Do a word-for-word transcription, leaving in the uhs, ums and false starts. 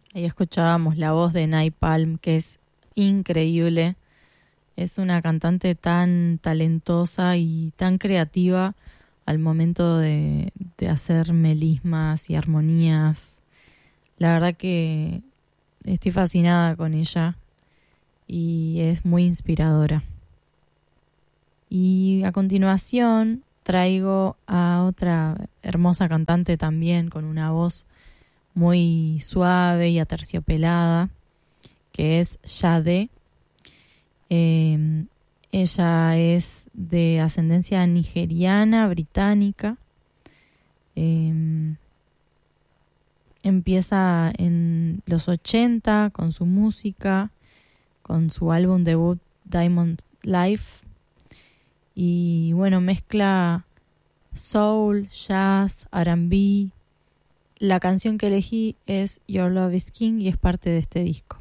Ahí escuchábamos la voz de Napalm, que es increíble. Es una cantante tan talentosa y tan creativa al momento de, de hacer melismas y armonías. La verdad que estoy fascinada con ella y es muy inspiradora. Y a continuación traigo a otra hermosa cantante también con una voz muy suave y aterciopelada, que es Sade. Eh, ella es de ascendencia nigeriana, británica. Eh, empieza en los ochenta con su música, con su álbum debut Diamond Life. Y bueno, mezcla soul, jazz, R and B. La canción que elegí es Your Love is King y es parte de este disco.